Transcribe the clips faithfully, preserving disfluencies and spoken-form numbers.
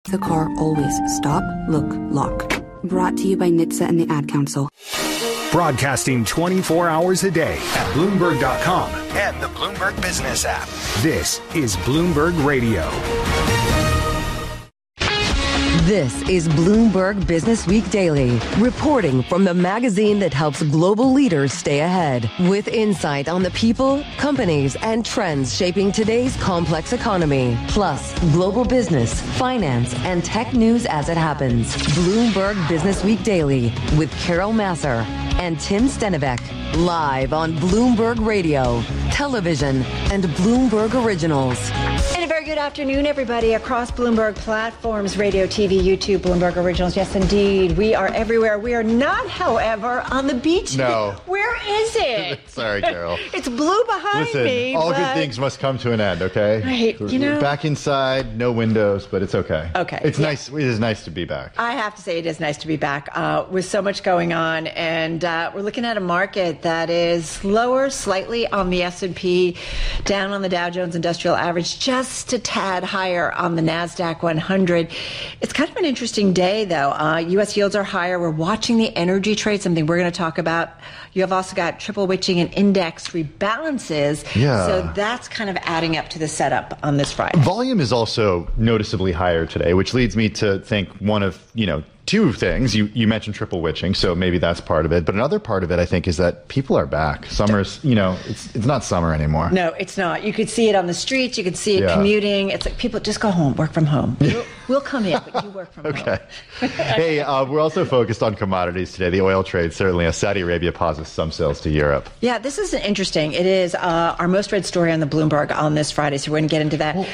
The car always stop, look, lock. Brought to you by N H T S A and the Ad Council. Broadcasting twenty-four hours a day at Bloomberg dot com and the Bloomberg Business app. This is Bloomberg Radio. This is Bloomberg Business Week Daily, reporting from the magazine that helps global leaders stay ahead, with insight on the people, companies, and trends shaping today's complex economy, plus global business, finance, and tech news as it happens. Bloomberg Business Week Daily with Carol Massar and Tim Stenivek, live on Bloomberg Radio, television, and Bloomberg Originals. And a very good afternoon, everybody, across Bloomberg platforms, radio, T V, YouTube, Bloomberg Originals. Yes, indeed. We are everywhere. We are not, however, on the beach. No. Where is it? Sorry, Carol. It's blue behind Listen, me. all but... good things must come to an end, okay? Right, you know. Back inside, no windows, but it's okay. Okay. It's yeah. nice. It is nice to be back. I have to say it is nice to be back uh, with so much going on. And uh, we're looking at a market that is lower slightly on the S and P, down on the Dow Jones Industrial Average, just a tad higher on the NASDAQ one hundred. It's kind of an interesting day, though. Uh, U S yields are higher. We're watching the energy trade, something we're going to talk about. You have also got triple witching and index rebalances. Yeah. So that's kind of adding up to the setup on this Friday. Volume is also noticeably higher today, which leads me to think one of, you know, two things. You you mentioned triple witching, so maybe that's part of it. But another part of it, I think, is that people are back. Summer's, you know, it's it's not summer anymore. No, it's not. You could see it on the streets. You could see it Yeah. commuting. It's like people just go home, work from home. We'll, we'll come in, but you work from Okay. home. Hey, uh, we're also focused on commodities today. The oil trade, certainly, as Saudi Arabia pauses some sales to Europe. Yeah, this is interesting. It is uh, our most read story on the Bloomberg on this Friday, so we're going to get into that. Well,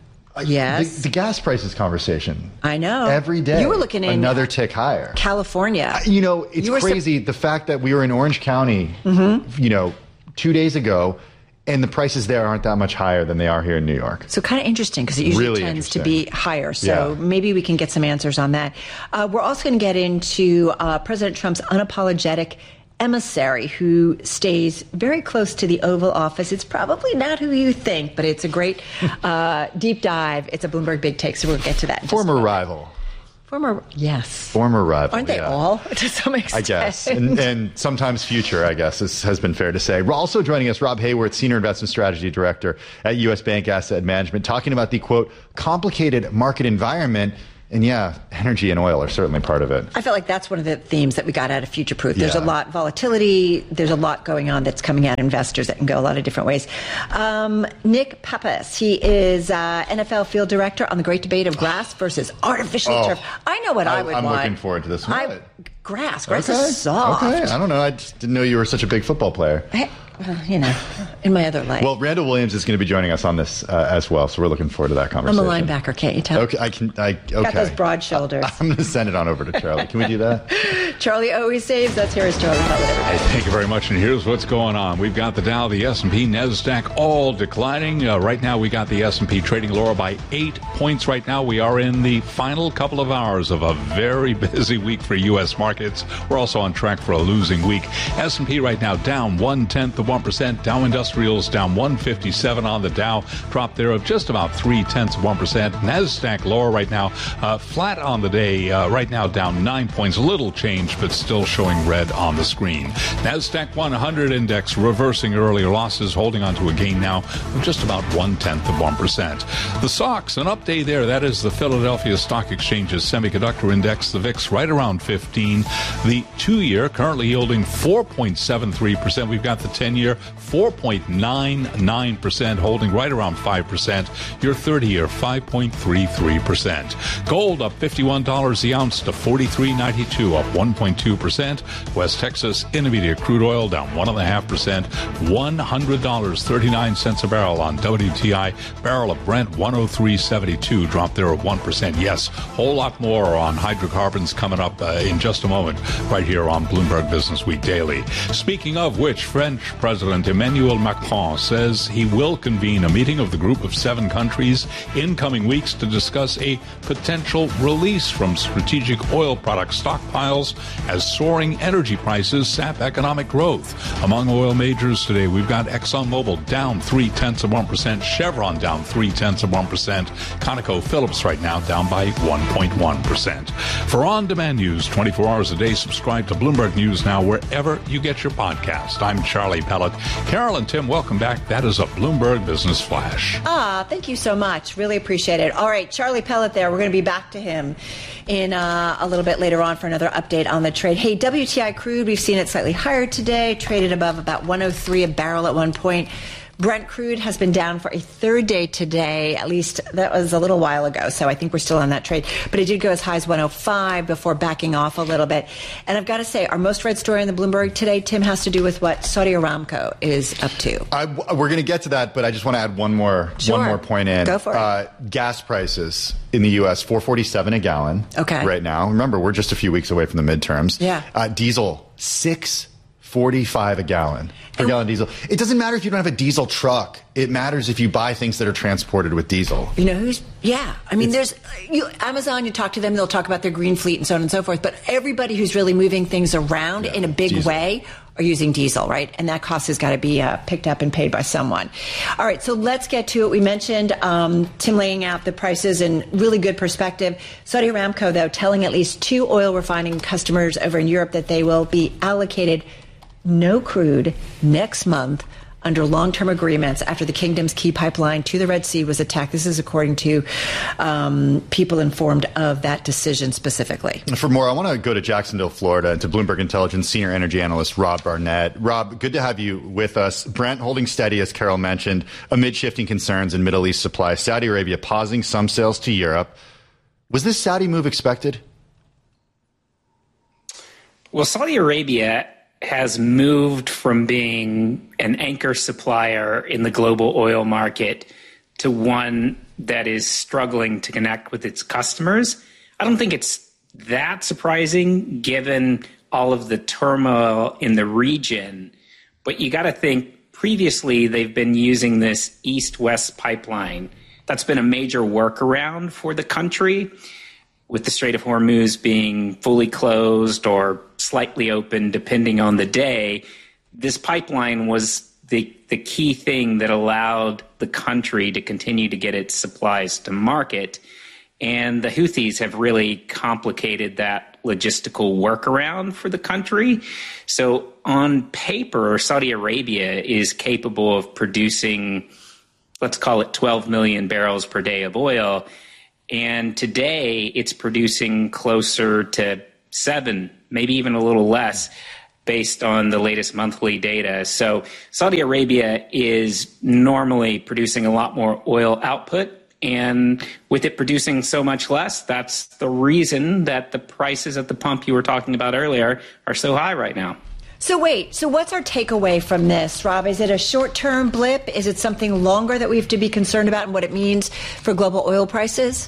Yes. The, the gas prices conversation. I know. Every day. You were looking in another tick higher. California. You know, it's You were crazy. su- the fact that we were in Orange County, Mm-hmm. you know, two days ago, and the prices there aren't that much higher than they are here in New York. So kind of interesting because it usually Really tends to interesting. be higher. So Yeah. maybe we can get some answers on that. Uh, we're also going to get into uh, President Trump's unapologetic emissary who stays very close to the Oval Office. It's probably not who you think, but it's a great uh, deep dive. It's a Bloomberg Big Take, so we'll get to that in just a Former moment. rival. Former, yes. Former rival. Aren't they yeah. all, to some extent? I guess. And, and sometimes future, I guess, is, has been fair to say. We're also joining us, Rob Hayworth, Senior Investment Strategy Director at U S Bank Asset Management, talking about the, quote, complicated market environment. And yeah, energy and oil are certainly part of it. I felt like that's one of the themes that we got out of Future Proof. There's Yeah. a lot volatility. There's a lot going on that's coming at investors that can go a lot of different ways. Um, Nick Pappas, he is uh, N F L field director on the great debate of grass versus artificial Oh. turf. I know what I, I- would I'm want. looking forward to this. I, What? grass. Grass Okay. is soft. Okay. I don't know. I just didn't know you were such a big football player. I, well, you know, in my other life. Well, Randall Williams is going to be joining us on this uh, as well, so we're looking forward to that I'm a conversation. linebacker, can't you tell? Okay, I can. I okay. Got those broad shoulders. I'm going to send it on over to Charlie. Can we do that? Charlie always saves. Let's hear his Charlie. Tell it, everybody. Thank you very much, and here's what's going on. We've got the Dow, the S and P, NASDAQ all declining. Uh, right now, we got the S and P trading lower by eight points right now. We are in the final couple of hours of a very busy week for U S markets. We're also on track for a losing week. S and P right now down one-tenth of one percent. Dow Industrials down one fifty-seven on the Dow. Drop there of just about three-tenths of one percent. NASDAQ lower right now, uh, flat on the day. Uh, right now down nine points. Little change, but still showing red on the screen. NASDAQ one hundred index reversing earlier losses, holding on to a gain now of just about one-tenth of one percent. The S O X, an update there. That is the Philadelphia Stock Exchange's semiconductor index, the V I X, right around fifteen. The two-year currently yielding four point seven three percent. We've got the ten-year four point nine nine percent, holding right around five percent. Your thirty-year five point three three percent. Gold up fifty-one dollars the ounce to forty-three ninety-two, up one point two percent. West Texas Intermediate crude oil down one point five percent. one hundred dollars and thirty-nine cents a barrel on W T I. Barrel of Brent one oh three seventy-two, dropped there of one percent. Yes, whole lot more on hydrocarbons coming up uh, in just a moment right here on Bloomberg Business Week Daily. Speaking of which, French President Emmanuel Macron says he will convene a meeting of the Group of Seven countries in coming weeks to discuss a potential release from strategic oil product stockpiles as soaring energy prices sap economic growth. Among oil majors today, we've got ExxonMobil down three-tenths of one percent, Chevron down three-tenths of one percent, ConocoPhillips right now down by one point one percent. For on-demand news twenty-four hours a day, subscribe to Bloomberg News Now wherever you get your podcast. I'm Charlie Pellet. Carol and Tim, welcome back. That is a Bloomberg Business Flash. Ah, thank you so much. Really appreciate it. All right, Charlie Pellet there. We're going to be back to him in uh, a little bit later on for another update on the trade. Hey, W T I crude, we've seen it slightly higher today, traded above about one oh three a barrel at one point. Brent crude has been down for a third day today. At least that was a little while ago, so I think we're still on that trade. But it did go as high as one oh five before backing off a little bit. And I've got to say, our most read story in the Bloomberg today, Tim, has to do with what Saudi Aramco is up to. I, we're going to get to that, but I just want to add one more sure. one more point in. Go for it. Uh, gas prices in the U S, four forty-seven a gallon okay. right now. Remember, we're just a few weeks away from the midterms. Yeah. Uh, diesel, six forty-five a gallon per gallon diesel. It doesn't matter if you don't have a diesel truck. It matters if you buy things that are transported with diesel. You know who's, yeah. I mean, It's, there's, you, Amazon, you talk to them, they'll talk about their green fleet and so on and so forth. But everybody who's really moving things around yeah, in a big diesel. way are using diesel, right? And that cost has got to be uh, picked up and paid by someone. All right, so let's get to it. We mentioned um, Tim laying out the prices in really good perspective. Saudi Aramco, though, telling at least two oil refining customers over in Europe that they will be allocated no crude next month under long-term agreements after the kingdom's key pipeline to the Red Sea was attacked. This is according to um, people informed of that decision specifically. For more, I want to go to Jacksonville, Florida, and to Bloomberg Intelligence senior energy analyst Rob Barnett. Rob, good to have you with us. Brent holding steady, as Carol mentioned, amid shifting concerns in Middle East supply. Saudi Arabia pausing some sales to Europe. Was this Saudi move expected? Well, Saudi Arabia has moved from being an anchor supplier in the global oil market to one that is struggling to connect with its customers. I don't think it's that surprising given all of the turmoil in the region, but you got to think previously they've been using this east-west pipeline. That's been a major workaround for the country, with the Strait of Hormuz being fully closed or slightly open depending on the day. This pipeline was the, the key thing that allowed the country to continue to get its supplies to market. And the Houthis have really complicated that logistical workaround for the country. So on paper, Saudi Arabia is capable of producing, let's call it twelve million barrels per day of oil. And today it's producing closer to seven, maybe even a little less, based on the latest monthly data. So Saudi Arabia is normally producing a lot more oil output. And with it producing so much less, that's the reason that the prices at the pump you were talking about earlier are so high right now. So wait, so what's our takeaway from this, Rob? Is it a short-term blip? Is it something longer that we have to be concerned about and what it means for global oil prices?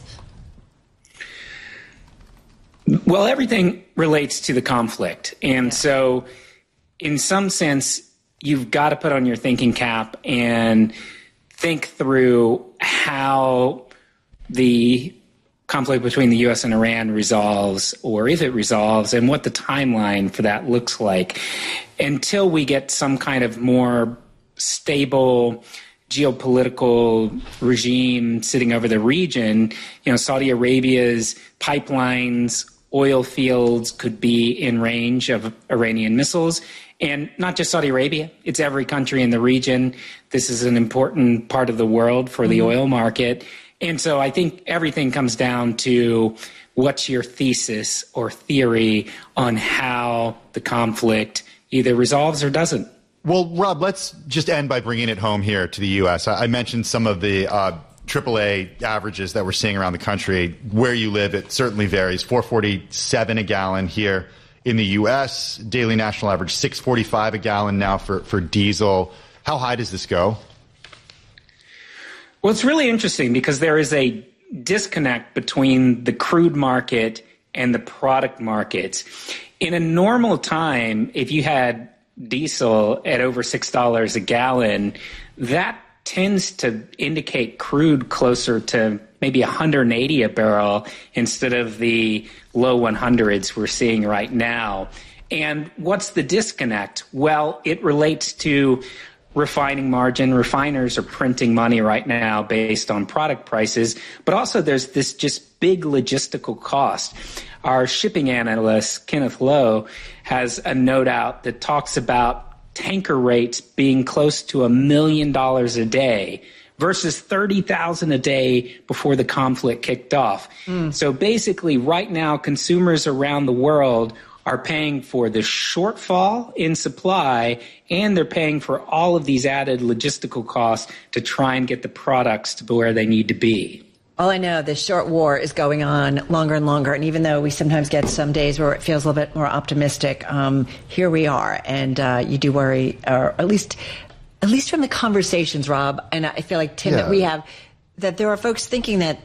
Well, everything relates to the conflict. And yeah. so in some sense, you've got to put on your thinking cap and think through how the conflict between the U S and Iran resolves, or if it resolves, and what the timeline for that looks like. Until we get some kind of more stable geopolitical regime sitting over the region, you know, Saudi Arabia's pipelines, oil fields could be in range of Iranian missiles. And not just Saudi Arabia, it's every country in the region. This is an important part of the world for the mm-hmm. oil market. And so I think everything comes down to what's your thesis or theory on how the conflict either resolves or doesn't. Well, Rob, let's just end by bringing it home here to the U S. I mentioned some of the uh, triple A averages that we're seeing around the country. Where you live, it certainly varies. four forty-seven a gallon here in the U S. Daily national average six forty-five a gallon now for, for diesel. How high does this go? Well, it's really interesting because there is a disconnect between the crude market and the product market. In a normal time, if you had diesel at over six dollars a gallon, that tends to indicate crude closer to maybe one hundred eighty a barrel instead of the low one hundreds we're seeing right now. And what's the disconnect? Well, it relates to refining margin. Refiners are printing money right now based on product prices, but also there's this just big logistical cost. Our shipping analyst, Kenneth Lowe, has a note out that talks about tanker rates being close to a million dollars a day versus thirty thousand a day before the conflict kicked off. Mm. So basically right now, consumers around the world are paying for the shortfall in supply, and they're paying for all of these added logistical costs to try and get the products to where they need to be. All I know, this short war is going on longer and longer. And even though we sometimes get some days where it feels a little bit more optimistic, um, here we are. And uh, you do worry, or at least at least from the conversations, Rob, and I feel like, Tim, yeah. that we have, that there are folks thinking that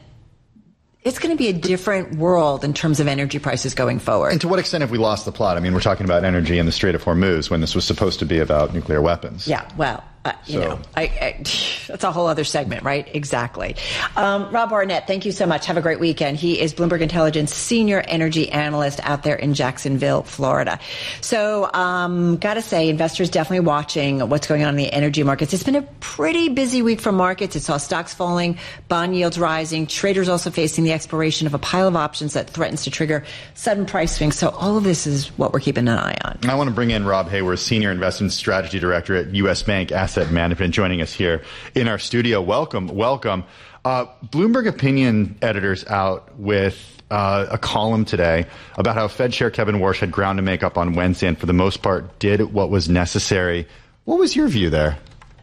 it's going to be a different world in terms of energy prices going forward. And to what extent have we lost the plot? I mean, we're talking about energy in the Strait of Hormuz when this was supposed to be about nuclear weapons. Yeah, well, uh, you so. know, I, I, that's a whole other segment, right? Exactly. Um, Rob Barnett, thank you so much. Have a great weekend. He is Bloomberg Intelligence Senior Energy Analyst out there in Jacksonville, Florida. So, um, got to say, investors definitely watching what's going on in the energy markets. It's been a pretty busy week for markets. It saw stocks falling, bond yields rising, traders also facing the expiration of a pile of options that threatens to trigger sudden price swings. So all of this is what we're keeping an eye on. I want to bring in Rob Haworth, Senior Investment Strategy Director at U S Bank Asset Management, joining us here in our studio. Welcome, welcome. Uh, Bloomberg Opinion editor's out with uh, a column today about how Fed Chair Kevin Warsh had ground to make up on Wednesday and for the most part did what was necessary. What was your view there?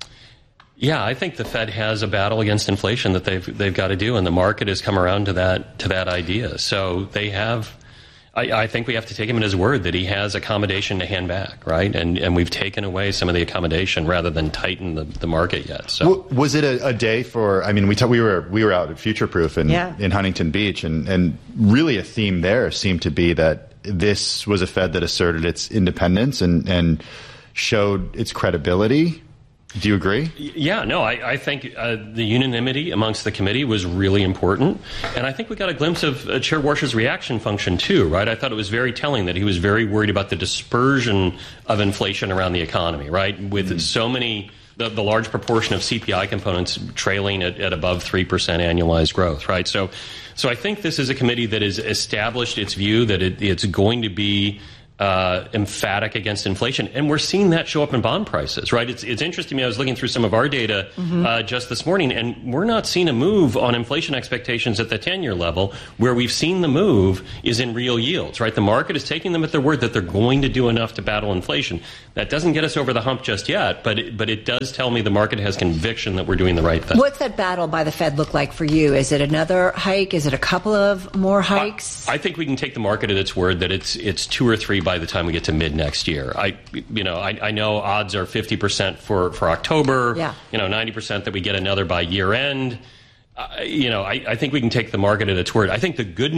Yeah, I think the Fed has a battle against inflation that they've they've got to do, and the market has come around to that to that idea. So they have. I, I think we have to take him at his word that he has accommodation to hand back, right? And and we've taken away some of the accommodation rather than tighten the, the market yet. So well, was it a, a day for? I mean, we t- we were we were out at Future Proof in yeah. in Huntington Beach, and and really a theme there seemed to be that this was a Fed that asserted its independence and and showed its credibility. Do you agree? Yeah, no, I, I think uh, the unanimity amongst the committee was really important. And I think we got a glimpse of uh, Chair Warsh's reaction function, too, right? I thought it was very telling that he was very worried about the dispersion of inflation around the economy, right? With mm. so many, the, the large proportion of C P I components trailing at, at above three percent annualized growth, right? So, so I think this is a committee that has established its view that it, it's going to be Uh, emphatic against inflation, and we're seeing that show up in bond prices, right? It's it's interesting to me. I was looking through some of our data mm-hmm. uh, just this morning, and we're not seeing a move on inflation expectations at the ten-year level. Where we've seen the move is in real yields, right? The market is taking them at their word that they're going to do enough to battle inflation. That doesn't get us over the hump just yet, but it, but it does tell me the market has conviction that we're doing the right thing. What's that battle by the Fed look like for you? Is it another hike? Is it a couple of more hikes? I, I think we can take the market at its word that it's it's two or three by the time we get to mid next year. I, you know, I, I know odds are fifty percent for, for October, yeah. you know, ninety percent that we get another by year end. Uh, you know, I, I think we can take the market at its word. I think the good